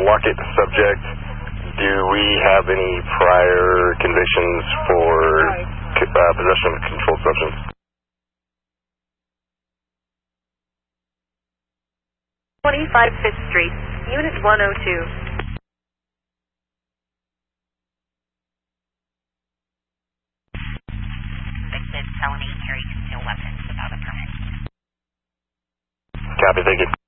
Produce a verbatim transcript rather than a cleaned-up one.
Lockett subject. Do we have any prior convictions for uh, possession of a controlled substance? twenty-five Fifth Street, Unit one oh two. Convicted felony carry concealed weapons without a permit. Copy, thank you.